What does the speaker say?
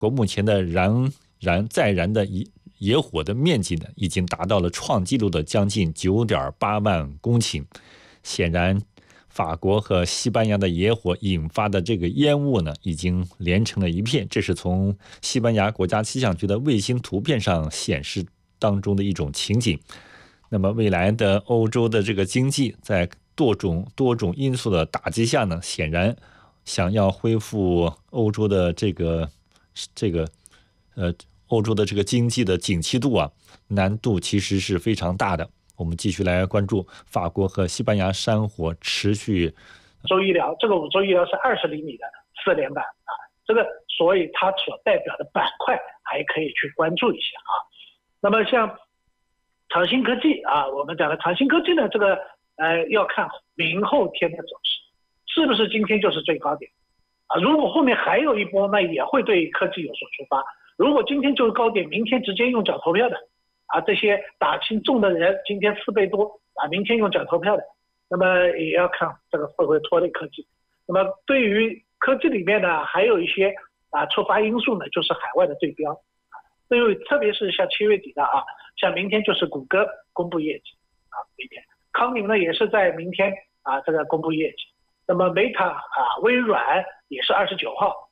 国目前的在燃的野火的面积呢，已经达到了创纪录的将近9.8万公顷。显然，法国和西班牙的野火引发的这个烟雾呢，已经连成了一片。这是从西班牙国家气象局的卫星图片上显示当中的一种情景。那么，未来的欧洲的这个经济，在多种因素的打击下呢，显然想要恢复欧洲的欧洲的这个经济的景气度啊，难度其实是非常大的。我们继续来关注法国和西班牙山火持续。 周医疗，这个5周医疗是20厘米的4连板啊，这个所以它所代表的板块还可以去关注一下啊。那么像长兴科技啊，我们讲的长兴科技呢，这个要看明后天的走势，是不是今天就是最高点啊？如果后面还有一波，那也会对科技有所触发。如果今天就是高点，明天直接用脚投票的啊，这些打轻重的人今天4倍多啊，明天用脚投票的，那么也要看这个会不会拖累科技。那么对于科技里面呢，还有一些触发因素呢，就是海外的对标。因为特别是像7月底的啊，像明天就是谷歌公布业绩啊，明天康宁呢也是在明天这个公布业绩。那么 Meta 微软也是29号